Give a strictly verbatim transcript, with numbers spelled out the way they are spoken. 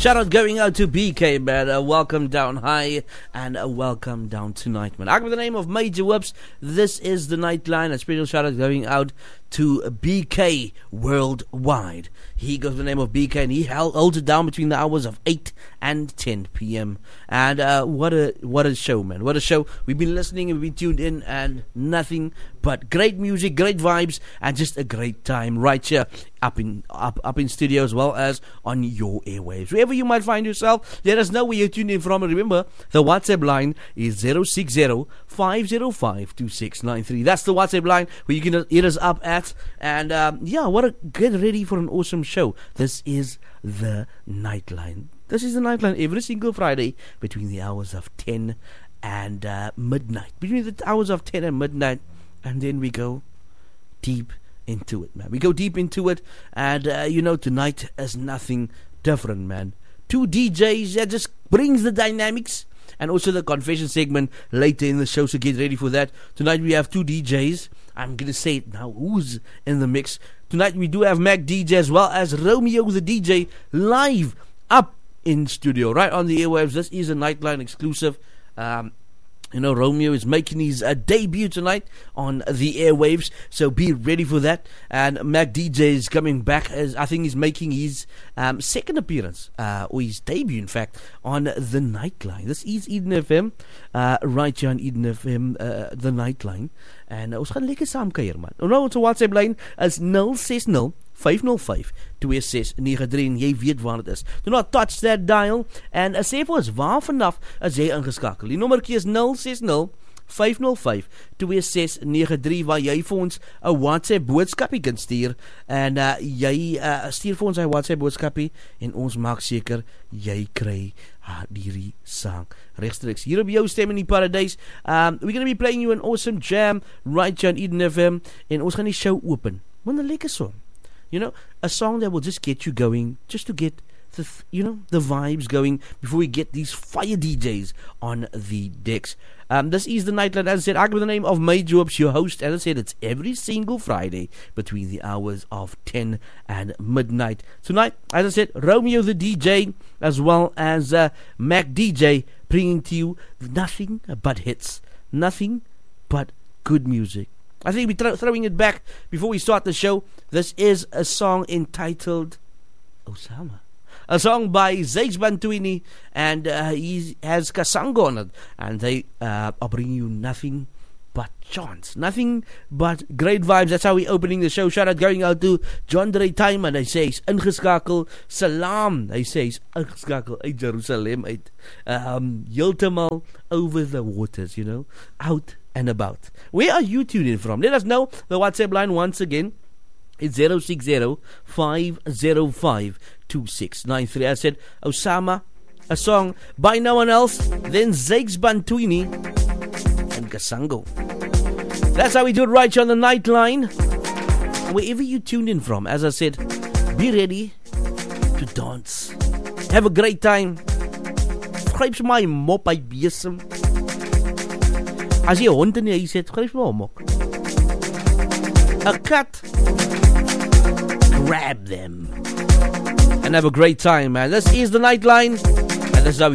Shout out going out to B K, man. Uh, welcome down high and uh, welcome down tonight, man. I with the name of Major Whoops. This is the Nightline. A special shout out going out to B K worldwide. He goes by the name of B K, and he held, holds it down between the hours of eight and ten p.m. And uh, what a what a show, man. What a show. We've been listening and we've been tuned in, and nothing but great music, great vibes, and just a great time right here up in up, up in studio, as well as on your airwaves. Wherever you might find yourself, let us know where you're tuned in from. And remember, the WhatsApp line is zero six zero, five zero five, two six nine three. That's the WhatsApp line where you can hit us up at. And um, yeah, what a get ready for an awesome show. This is the Nightline. This is the Nightline every single Friday between the hours of ten and uh, midnight. Between the hours of ten and midnight, and then we go deep into it, man. We go deep into it, and uh, you know, tonight is nothing different, man. Two D Js that just brings the dynamics, and also the confession segment later in the show, so get ready for that. Tonight we have two D Js. I'm gonna say it now, who's in the mix. Tonight we do have Mac D J as well as Romeo the D J live up in studio, right on the airwaves. This is a Nightline exclusive. Um, you know, Romeo is making his uh, debut tonight on the airwaves, so be ready for that. And Mac D J is coming back, as I think he's making his um, second appearance, uh, or his debut, in fact, on the Nightline. This is Eden F M, uh, right here on Eden F M, uh, the Nightline. En uh, ons gaan lekker saam kuier, man. Nou, onze WhatsApp lyn is zero six zero, five zero five, two six nine three, en jy weet waar het is. Do not touch that dial. En uh, sê vir ons, waar vanaf is jy ingeskakel? Die nommerkie is zero six zero, five zero five, two six nine three, waar jy vir ons 'n WhatsApp boodskapie kan stuur. En uh, jy uh, stuur vir ons 'n WhatsApp boodskapie, en ons maak seker jy kry Ah, hierdie sang rechtstreeks hier op jou stem in die paradijs. um, We're going to be playing you an awesome jam right here on Eden F M, en ons gaan die show open met 'n lekker song, you know, a song that will just get you going, just to get the, you know, the vibes going before we get these fire D Js on the decks. Um, this is the Nightline. As I said, I go by the name of Major Whoops, your host. As I said, it's every single Friday between the hours of ten and midnight. Tonight, as I said, Romeo the D J, as well as uh, Mac D J, bringing to you nothing but hits, nothing but good music. I think we're th- throwing it back before we start the show. This is a song entitled Osama. A song by Zakes Bantwini, and uh, he has Kasango on it, and they uh, are bringing you nothing but chance, nothing but great vibes. That's how we're opening the show. Shout out going out to John Dre Timer. Hy sê hy's ingeskakel. Salam. Hy sê hy's ingeskakel uit Jerusalem uit. Um, heeltemal over the waters, you know, out and about. Where are you tuning from? Let us know. The WhatsApp line once again. It's zero six zero, five zero five, two six nine three. I said Osama, a song by no one else than Zakes Bantwini and Kasango. That's how we do it right here on the Nightline. Wherever you tuned in from, as I said, be ready to dance. Have a great time. Gryp my mop by besem. As jy 'n hond in die huis het, gryp my mop. A cat. Grab them and have a great time, man. This is the Nightline, and this is how we